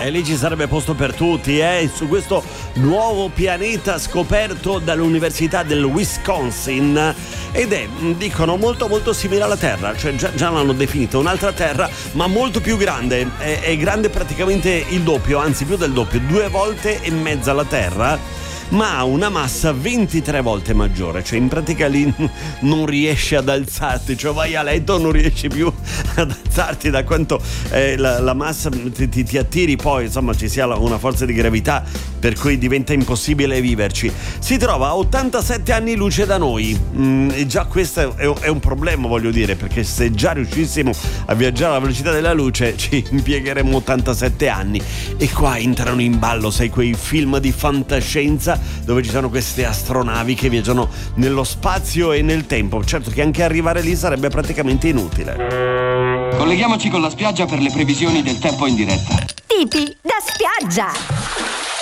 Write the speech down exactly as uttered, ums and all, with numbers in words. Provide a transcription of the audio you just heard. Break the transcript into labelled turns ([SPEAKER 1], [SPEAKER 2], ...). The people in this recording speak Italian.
[SPEAKER 1] e lì ci sarebbe posto per tutti, eh? Su questo nuovo pianeta scoperto dall'Università del Wisconsin, ed è, dicono, molto molto simile alla Terra, cioè già, già l'hanno definito un'altra Terra, ma molto più grande, è, è grande praticamente il doppio, anzi più del doppio, due volte e mezza la Terra, ma ha una massa ventitré volte maggiore, cioè in pratica lì non riesci ad alzarti, cioè vai a letto non riesci più ad alzarti da quanto eh, la, la massa ti, ti, ti attiri, poi insomma ci sia una forza di gravità per cui diventa impossibile viverci. Si trova a ottantasette anni luce da noi, mm, e già questo è, è un problema, voglio dire, perché se già riuscissimo a viaggiare alla velocità della luce ci impiegheremmo ottantasette anni, e qua entrano in ballo, sai, quei film di fantascienza dove ci sono queste astronavi che viaggiano nello spazio e nel tempo. Certo che anche arrivare lì sarebbe praticamente inutile.
[SPEAKER 2] Colleghiamoci con la spiaggia per le previsioni del tempo in diretta.
[SPEAKER 3] Tipi da spiaggia.